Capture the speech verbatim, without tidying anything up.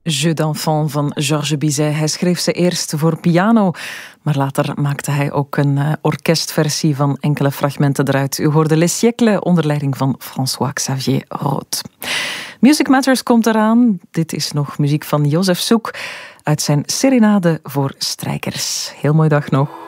Jeux d'enfant van Georges Bizet. Hij schreef ze eerst voor piano, maar later maakte hij ook een uh, orkestversie van enkele fragmenten eruit. U hoorde Les Siècles onder leiding van François-Xavier Roth. Music Matters komt eraan. Dit is nog muziek van Josef Soek uit zijn Serenade voor strijkers. Heel mooi dag nog.